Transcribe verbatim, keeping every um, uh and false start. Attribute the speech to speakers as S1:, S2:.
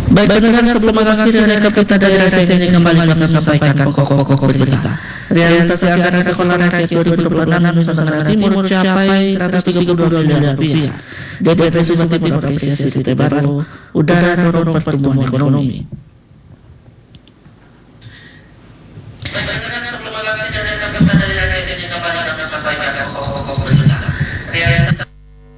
S1: Baik pendengar, sebelum mengakhiri rekap kita dari rasa ini kembali kami sampaikan pokok-pokok berita. Realisasi anggaran sekolah rakyat dua ribu dua puluh enam Nusantara Timur mencapai seratus tiga puluh dua miliar rupiah. D P P Sumber Timur apresiasi titik baru, udara dorong pertumbuhan ekonomi.